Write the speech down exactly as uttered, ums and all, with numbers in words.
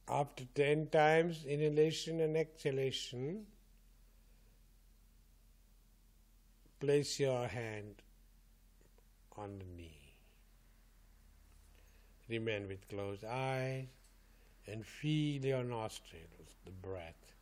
After ten times inhalation and exhalation, place your hand on the knee. Remain with closed eyes and feel your nostrils, the breath.